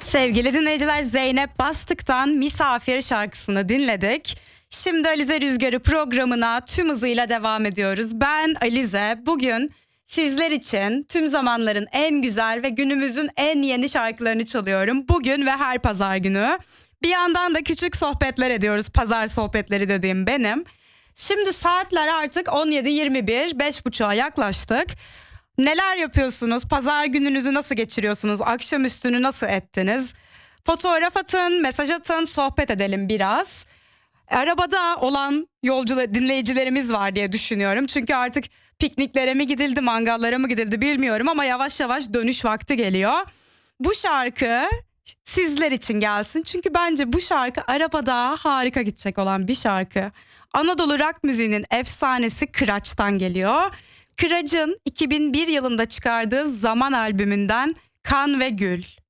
Sevgili dinleyiciler, Zeynep Bastık'tan Misafir şarkısını dinledik. Şimdi Alize Rüzgarı programına tüm hızıyla devam ediyoruz. Ben Alize, bugün sizler için tüm zamanların en güzel ve günümüzün en yeni şarkılarını çalıyorum. Bugün ve her pazar günü. Bir yandan da küçük sohbetler ediyoruz. Pazar sohbetleri dediğim benim. Şimdi saatler artık 17:21, 5.30'a yaklaştık. Neler yapıyorsunuz? Pazar gününüzü nasıl geçiriyorsunuz? Akşamüstünü nasıl ettiniz? Fotoğraf atın, mesaj atın, sohbet edelim biraz. Arabada olan dinleyicilerimiz var diye düşünüyorum. Çünkü artık pikniklere mi gidildi, mangallara mı gidildi bilmiyorum ama yavaş yavaş dönüş vakti geliyor. Bu şarkı sizler için gelsin. Çünkü bence bu şarkı arabada harika gidecek olan bir şarkı. Anadolu rock müziğinin efsanesi Kıraç'tan geliyor. Kıraç'ın 2001 yılında çıkardığı Zaman albümünden Kan ve Gül.